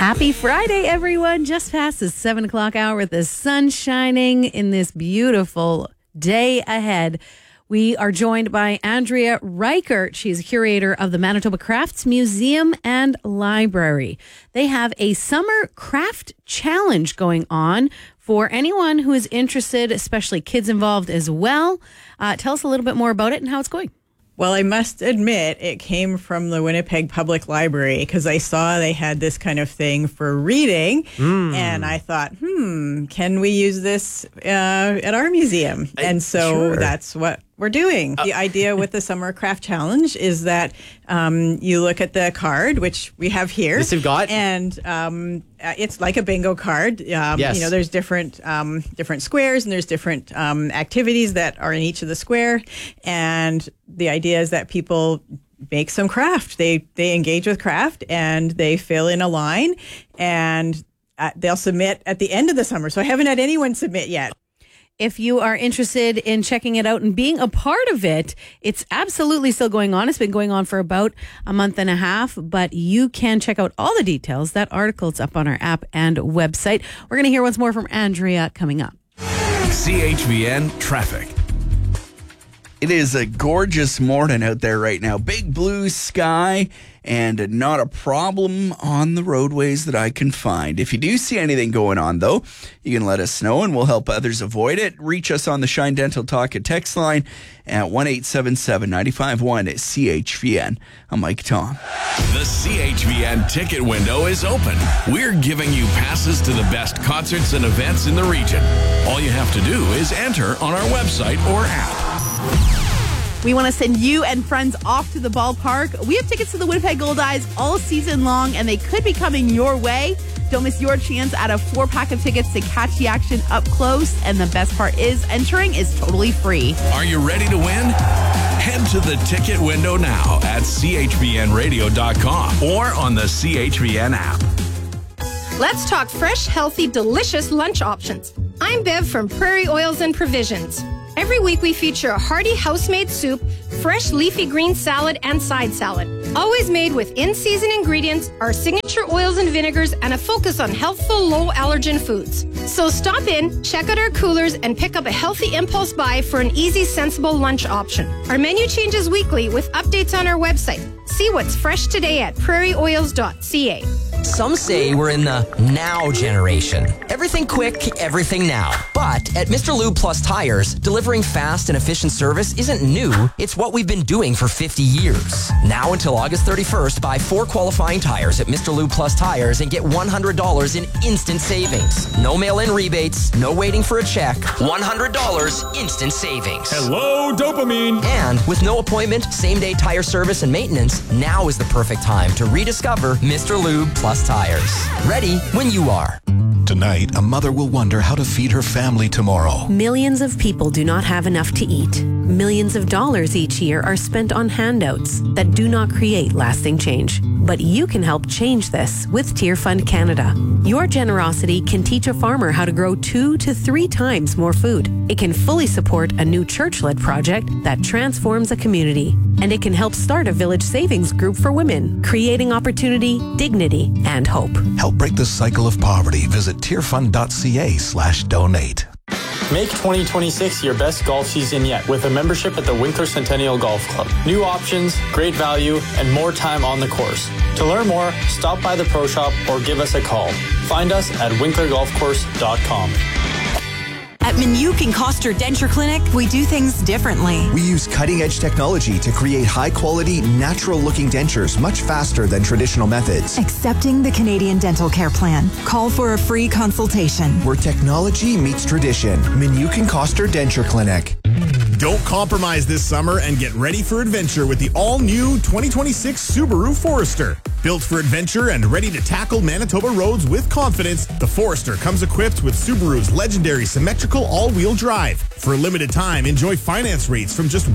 Happy Friday, everyone. Just past the 7 o'clock hour with the sun shining in this beautiful day ahead. We are joined by Andrea Reichert. She's a curator of the Manitoba Crafts Museum and Library. They have a summer craft challenge going on for anyone who is interested, especially kids involved as well. Tell us a little bit more about it and how it's going. Well, I must admit, it came from the Winnipeg Public Library because I saw they had this kind of thing for reading. And I thought, can we use this at our museum? And so that's what we're doing. The idea with the Summer Craft Challenge is that you look at the card, which we have here. Yes, we've got. And it's like a bingo card. Yes. You know, there's different squares and there's different activities that are in each of the square. And the idea is that people make some craft. They engage with craft and they fill in a line and they'll submit at the end of the summer. So I haven't had anyone submit yet. If you are interested in checking it out and being a part of it, it's absolutely still going on. It's been going on for about a month and a half, but you can check out all the details. That article's up on our app and website. We're going to hear once more from Andrea coming up. CHVN Traffic. It is a gorgeous morning out there right now. Big blue sky and not a problem on the roadways that I can find. If you do see anything going on, though, you can let us know and we'll help others avoid it. Reach us on the Shine Dental Talk and text line at 1-877-951-CHVN. I'm Mike Tom. The CHVN ticket window is open. We're giving you passes to the best concerts and events in the region. All you have to do is enter on our website or app. We want to send you and friends off to the ballpark. We have tickets to the Winnipeg Goldeyes all season long, and they could be coming your way. Don't miss your chance at a 4-pack of tickets to catch the action up close. And the best part is, entering is totally free. Are you ready to win? Head to the ticket window now at chvnradio.com or on the CHVN app. Let's talk fresh, healthy, delicious lunch options. I'm Bev from Prairie Oils and Provisions. Every week we feature a hearty house-made soup, fresh leafy green salad, and side salad. Always made with in-season ingredients, our signature oils and vinegars, and a focus on healthful, low-allergen foods. So stop in, check out our coolers, and pick up a healthy impulse buy for an easy, sensible lunch option. Our menu changes weekly with updates on our website. See what's fresh today at prairieoils.ca. Some say we're in the now generation. Everything quick, everything now. But at Mr. Lube Plus Tires, delivering fast and efficient service isn't new. It's what we've been doing for 50 years. Now until August 31st, buy 4 qualifying tires at Mr. Lube Plus Tires and get $100 in instant savings. No mail-in rebates, no waiting for a check. $100 instant savings. Hello, dopamine. And with no appointment, same-day tire service and maintenance, now is the perfect time to rediscover Mr. Lube Plus Tires. Ready when you are. Tonight, a mother will wonder how to feed her family tomorrow. Millions of people do not have enough to eat. Millions of dollars each year are spent on handouts that do not create lasting change. But you can help change this with Tear Fund Canada. Your generosity can teach a farmer how to grow 2 to 3 times more food. It can fully support a new church-led project that transforms a community. And it can help start a village savings group for women, creating opportunity, dignity, and hope. Help break the cycle of poverty. Visit tearfund.ca/donate. Make 2026 your best golf season yet with a membership at the Winkler Centennial Golf Club. New options, great value, and more time on the course. To learn more, stop by the Pro Shop or give us a call. Find us at winklergolfcourse.com. At Minuk and Koster Denture Clinic, we do things differently. We use cutting-edge technology to create high-quality, natural-looking dentures much faster than traditional methods. Accepting the Canadian Dental Care Plan. Call for a free consultation. Where technology meets tradition. Minuk and Koster Denture Clinic. Don't compromise this summer and get ready for adventure with the all-new 2026 Subaru Forester. Built for adventure and ready to tackle Manitoba roads with confidence, the Forester comes equipped with Subaru's legendary symmetrical all-wheel drive. For a limited time, enjoy finance rates from just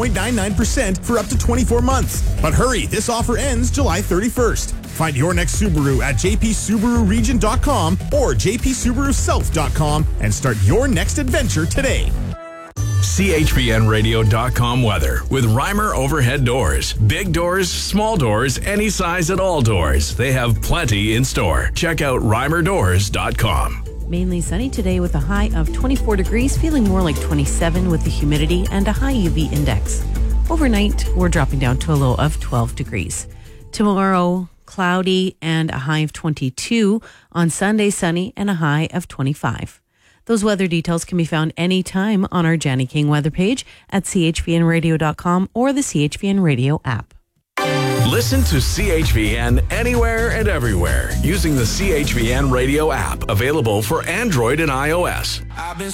1.99% for up to 24 months. But hurry, this offer ends July 31st. Find your next Subaru at jpsubaruregion.com or jpsubaruself.com and start your next adventure today. CHVNradio.com weather with Reimer Overhead Doors. Big doors, small doors, any size at all doors. They have plenty in store. Check out reimerdoors.com. Mainly sunny today with a high of 24 degrees, feeling more like 27 with the humidity and a high UV index. Overnight, we're dropping down to a low of 12 degrees. Tomorrow, cloudy and a high of 22. On Sunday, sunny and a high of 25. Those weather details can be found anytime on our Janny King weather page at chvnradio.com or the CHVN Radio app. Listen to CHVN anywhere and everywhere using the CHVN Radio app, available for Android and iOS.